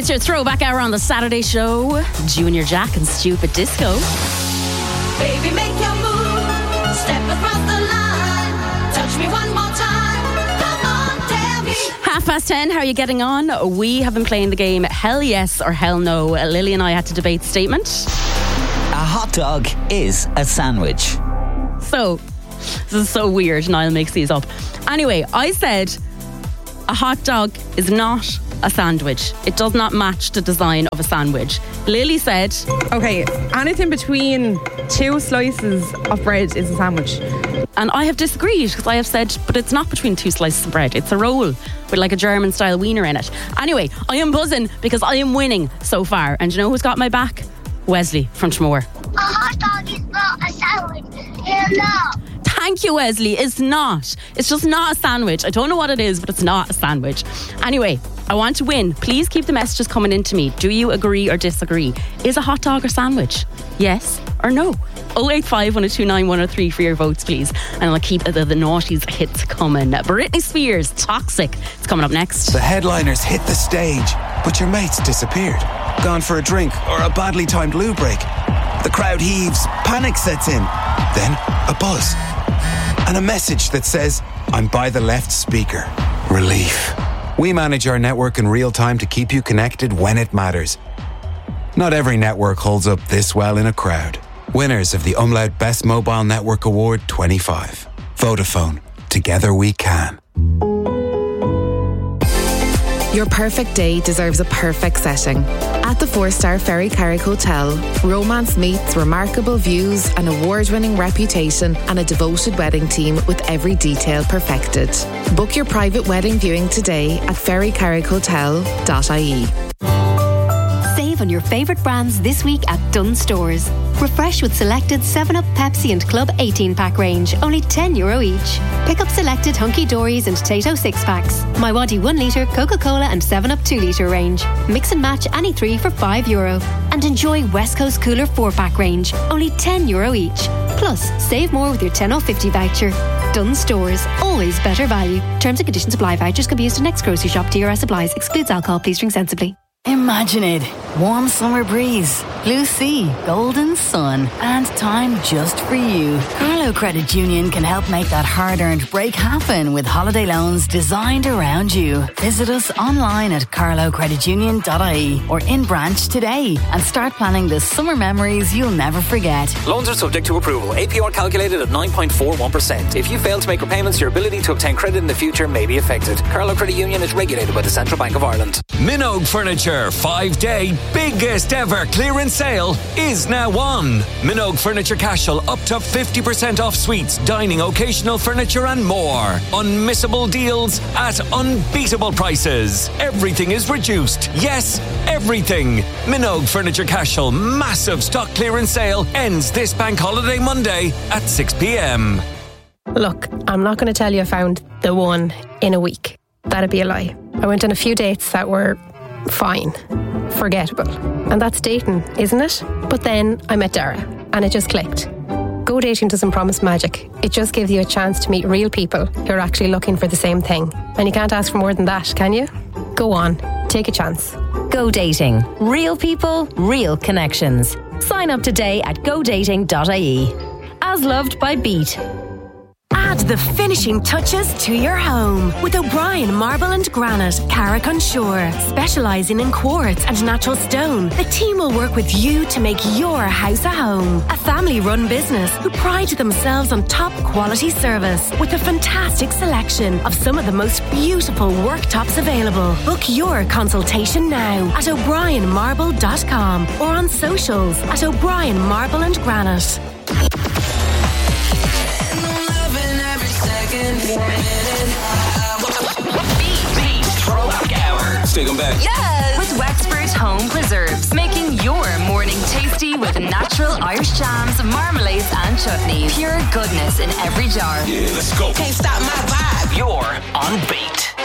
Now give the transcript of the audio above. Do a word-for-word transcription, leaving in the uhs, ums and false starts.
It's your throwback hour on the Saturday show. Junior Jack and Stupid Disco. Baby, make your move. Step across the line. Touch me one more time. Come on, tell me. Half past ten, how are you getting on? We have been playing the game Hell Yes or Hell No. Lily and I had to debate the statement. A hot dog is a sandwich. So, this is so weird. Niall makes these up. Anyway, I said a hot dog is not a sandwich. It does not match the design of a sandwich. Lily said... Okay, anything between two slices of bread is a sandwich. And I have disagreed because I have said, but it's not between two slices of bread. It's a roll with like a German-style wiener in it. Anyway, I am buzzing because I am winning so far. And do you know who's got my back? Wesley from Tramore. A hot dog is not a sandwich. Hell no. Thank you, Wesley. It's not. It's just not a sandwich. I don't know what it is, but it's not a sandwich. Anyway, I want to win. Please keep the messages coming in to me. Do you agree or disagree? Is a hot dog a sandwich? Yes or no? oh eight five, one oh two nine, one oh three for your votes, please. And I'll keep the, the naughties hits coming. Britney Spears, Toxic. It's coming up next. The headliners hit the stage, but your mates disappeared. Gone for a drink or a badly timed loo break. The crowd heaves, panic sets in. Then a buzz. And a message that says, I'm by the left speaker. Relief. We manage our network in real time to keep you connected when it matters. Not every network holds up this well in a crowd. Winners of the Umlaut Best Mobile Network Award twenty-five. Vodafone. Together we can. Your perfect day deserves a perfect setting. At the four-star Ferry Carrick Hotel, romance meets remarkable views, an award-winning reputation and a devoted wedding team with every detail perfected. Book your private wedding viewing today at ferry carrick hotel dot I E. Save on your favourite brands this week at Dunnes Stores. Refresh with selected seven up, Pepsi and Club eighteen pack range, only ten euro each. Pick up selected Hunky Dories and Tato six packs. My Waddy one litre, Coca-Cola and seven up two litre range. Mix and match any three for five euro. And enjoy West Coast Cooler four pack range, only ten euro each. Plus, save more with your ten off fifty voucher. Dunnes Stores, always better value. Terms and conditions apply. Vouchers can be used to next grocery shop. T R S applies. Excludes alcohol. Please drink sensibly. Imagine it. Warm summer breeze, blue sea, golden sun, and time just for you. Carlo Credit Union can help make that hard-earned break happen with holiday loans designed around you. Visit us online at carlo credit union dot I E or in branch today and start planning the summer memories you'll never forget. Loans are subject to approval. A P R calculated at nine point four one percent. If you fail to make repayments, your ability to obtain credit in the future may be affected. Carlo Credit Union is regulated by the Central Bank of Ireland. Minogue Furniture five-day biggest ever clearance sale is now on. Minogue Furniture Cashel up to fifty percent off suites, dining, occasional furniture and more. Unmissable deals at unbeatable prices. Everything is reduced. Yes, everything. Minogue Furniture Cashel massive stock clearance sale ends this bank holiday Monday at six p.m. Look, I'm not going to tell you I found the one in a week. That'd be a lie. I went on a few dates that were fine, forgettable. And that's dating, isn't it? But then I met Dara and it just clicked. Go Dating doesn't promise magic. It just gives you a chance to meet real people who are actually looking for the same thing. And you can't ask for more than that, can you? Go on, take a chance. Go Dating. Real people, real connections. Sign up today at go dating dot I E. As loved by Beat. Add the finishing touches to your home with O'Brien Marble and Granite, Carrick-on-Shore. Specialising in quartz and natural stone, the team will work with you to make your house a home. A family-run business who pride themselves on top quality service with a fantastic selection of some of the most beautiful worktops available. Book your consultation now at o'brien marble dot com or on socials at O'Brien Marble and Granite. Beat Throwback Hour. Let's take them back. Yes! With Wexford Home Preserves, making your morning tasty with natural Irish jams, marmalades and chutneys. Pure goodness in every jar. Yeah, let's go. Can't stop my vibe. You're on Beat.